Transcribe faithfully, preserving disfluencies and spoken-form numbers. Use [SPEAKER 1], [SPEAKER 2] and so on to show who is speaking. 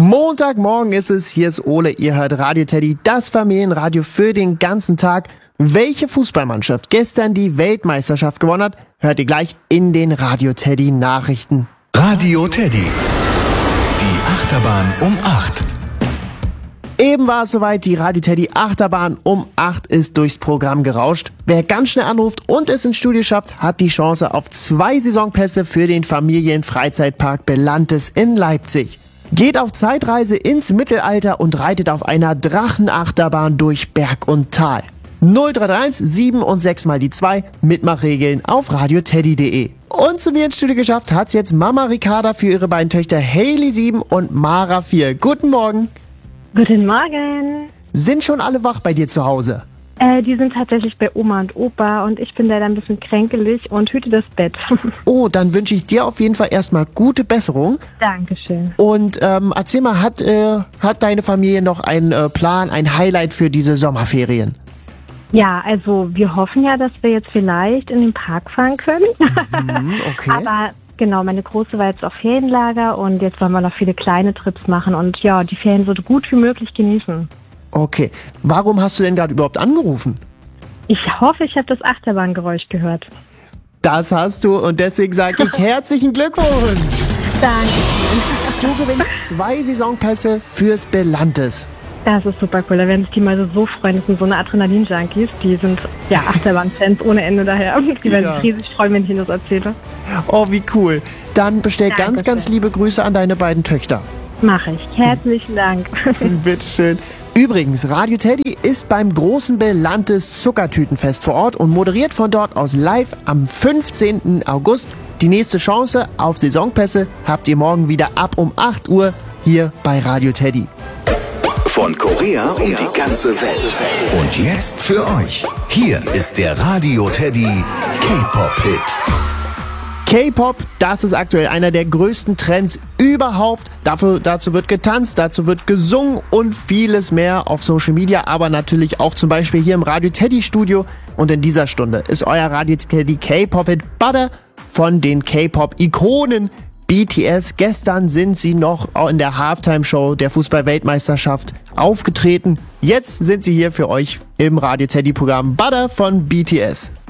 [SPEAKER 1] Montagmorgen ist es, hier ist Ole, ihr hört Radio Teddy, das Familienradio für den ganzen Tag. Welche Fußballmannschaft gestern die Weltmeisterschaft gewonnen hat, hört ihr gleich in den Radio Teddy Nachrichten.
[SPEAKER 2] Radio Teddy, die Achterbahn um acht.
[SPEAKER 1] Eben war es soweit, die Radio Teddy Achterbahn um acht ist durchs Programm gerauscht. Wer ganz schnell anruft und es ins Studio schafft, hat die Chance auf zwei Saisonpässe für den Familienfreizeitpark Belantes in Leipzig. Geht auf Zeitreise ins Mittelalter und reitet auf einer Drachenachterbahn durch Berg und Tal. null drei drei eins sieben und sechs mal die zwei, Mitmachregeln auf radioteddy punkt de. Und zu mir ins Studio geschafft hat's jetzt Mama Ricarda für ihre beiden Töchter Hailey sieben und Mara vier. Guten Morgen.
[SPEAKER 3] Guten Morgen.
[SPEAKER 1] Sind schon alle wach bei dir zu Hause?
[SPEAKER 3] Äh, die sind tatsächlich bei Oma und Opa und ich bin leider ein bisschen kränkelig und hüte das Bett.
[SPEAKER 1] Oh, dann wünsche ich dir auf jeden Fall erstmal gute Besserung.
[SPEAKER 3] Dankeschön.
[SPEAKER 1] Und ähm, erzähl mal, hat, äh, hat deine Familie noch einen äh, Plan, ein Highlight für diese Sommerferien?
[SPEAKER 3] Ja, also wir hoffen ja, dass wir jetzt vielleicht in den Park fahren können.
[SPEAKER 1] Mhm, okay.
[SPEAKER 3] Aber genau, meine Große war jetzt auf Ferienlager und jetzt wollen wir noch viele kleine Trips machen und ja, die Ferien so gut wie möglich genießen.
[SPEAKER 1] Okay. Warum hast du denn gerade überhaupt angerufen?
[SPEAKER 3] Ich hoffe, ich habe das Achterbahngeräusch gehört.
[SPEAKER 1] Das hast du und deswegen sage ich herzlichen Glückwunsch.
[SPEAKER 3] Danke.
[SPEAKER 1] Du gewinnst zwei Saisonpässe fürs Belantes.
[SPEAKER 3] Das ist super cool, da werden sich die mal so, so freuen. Das sind so eine Adrenalin-Junkies, die sind ja Achterbahn-Fans ohne Ende daher. Die werden
[SPEAKER 1] Ja.
[SPEAKER 3] sich riesig freuen, wenn ich ihnen das erzähle.
[SPEAKER 1] Oh, wie cool. Dann bestell ganz,
[SPEAKER 3] Dankeschön.
[SPEAKER 1] ganz liebe Grüße an deine beiden Töchter.
[SPEAKER 3] Mache ich. Herzlichen Dank.
[SPEAKER 1] Bitteschön. Übrigens, Radio Teddy ist beim großen Belantes Zuckertütenfest vor Ort und moderiert von dort aus live am fünfzehnten August. Die nächste Chance auf Saisonpässe habt ihr morgen wieder ab um acht Uhr hier bei Radio Teddy.
[SPEAKER 2] Von Korea um die ganze Welt. Und jetzt für euch. Hier ist der Radio Teddy K-Pop-Hit.
[SPEAKER 1] K-Pop, das ist aktuell einer der größten Trends überhaupt. Dafür, dazu wird getanzt, dazu wird gesungen und vieles mehr auf Social Media, aber natürlich auch zum Beispiel hier im Radio Teddy Studio. Und in dieser Stunde ist euer Radio Teddy K-Pop-Hit Butter von den K-Pop-Ikonen B T S. Gestern sind sie noch in der Halftime-Show der Fußball-Weltmeisterschaft aufgetreten. Jetzt sind sie hier für euch im Radio Teddy-Programm Butter von B T S.